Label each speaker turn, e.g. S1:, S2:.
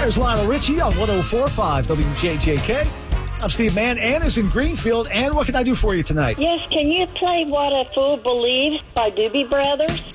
S1: There's Lionel Richie on 104.5 WJJK. I'm Steve Mann. Ann is in Greenfield. Ann, what can I do for you tonight?
S2: Yes, can you play What a Fool Believes by Doobie Brothers?